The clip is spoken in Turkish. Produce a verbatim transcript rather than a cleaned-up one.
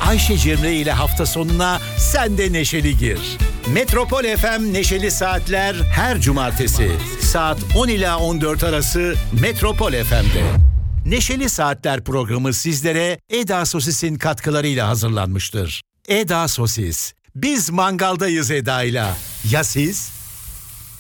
Ayşe Cemre ile hafta sonuna sen de neşeli gir. Metropol F M Neşeli Saatler her cumartesi saat on ila on dört arası Metropol F M'de. Neşeli Saatler programı sizlere Eda Sosis'in katkılarıyla hazırlanmıştır. Eda Sosis. Biz mangaldayız Eda'yla. Ya siz?